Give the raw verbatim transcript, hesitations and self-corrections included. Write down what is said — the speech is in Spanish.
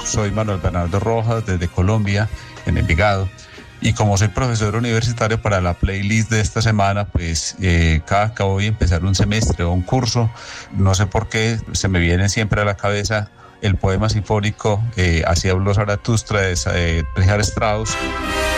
soy Manuel Bernardo Rojas desde Colombia, en Envigado. Y como soy profesor universitario, para la playlist de esta semana, pues eh, cada que voy a empezar un semestre o un curso, no sé por qué, se me viene siempre a la cabeza el poema sinfónico eh, Así habló Zaratustra de eh, Richard Strauss.